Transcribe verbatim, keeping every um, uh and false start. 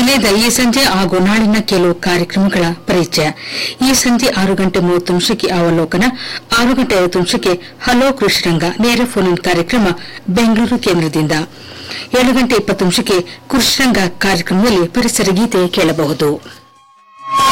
ನಿಲಯದ ಈ ಸಂಜೆ ಹಾಗೂ ನಾಳಿನ ಕೆಲವು ಕಾರ್ಯಕ್ರಮಗಳ ಪರಿಚಯ. ಈ ಸಂಜೆ ಆರು ಗಂಟೆ ಮೂವತ್ತು ನಿಮಿಷಕ್ಕೆ ಅವಲೋಕನ, ಆರು ಗಂಟೆ ಐವತ್ತು ನಿಮಿಷಕ್ಕೆ ಹಲೋ ಕೃಷಿರಂಗ ನೇರ ಫೋನ್ ಕಾರ್ಯಕ್ರಮ ಬೆಂಗಳೂರು ಕೇಂದ್ರದಿಂದ, ಏಳು ಗಂಟೆ ಇಪ್ಪತ್ತು ನಿಮಿಷಕ್ಕೆ ಕೃಷಿರಂಗ ಕಾರ್ಯಕ್ರಮದಲ್ಲಿ ಪರಿಸರ ಗೀತೆ ಕೇಳಬಹುದು.